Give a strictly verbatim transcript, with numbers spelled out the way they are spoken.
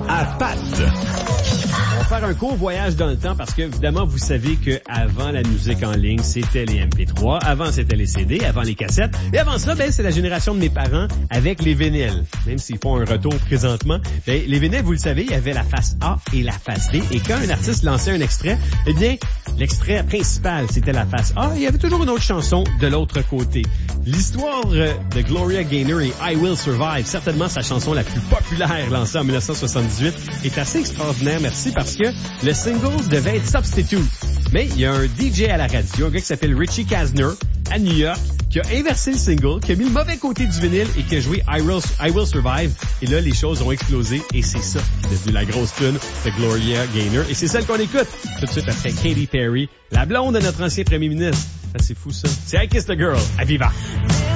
à Pat. On va faire un court voyage dans le temps parce que, évidemment, vous savez qu'avant la musique en ligne, c'était les M P trois, avant c'était les C D, avant les cassettes, et avant ça, ben, c'est la génération de mes parents avec les vinyles. Même s'ils font un retour présentement, ben, les vinyles, vous le savez, il y avait la face A et la face B, et quand un artiste lançait un extrait, eh bien, l'extrait principal, c'était la face A, et il y avait toujours une autre chanson de l'autre côté. L'histoire de Gloria Gaynor et I Will Survive, certainement sa chanson la plus populaire lancée en dix-neuf cent soixante-dix-huit, est assez extraordinaire, merci, parce que le single devait être Substitute. Mais il y a un D J à la radio, un gars qui s'appelle Richie Kasner, à New York, qui a inversé le single, qui a mis le mauvais côté du vinyle et qui a joué I Will, I Will Survive. Et là, les choses ont explosé et c'est ça qui est devenu la grosse tune de Gloria Gaynor. Et c'est celle qu'on écoute tout de suite après Katy Perry, la blonde de notre ancien premier ministre. Ah, c'est fou ça. C'est I Kissed a Girl à Viva.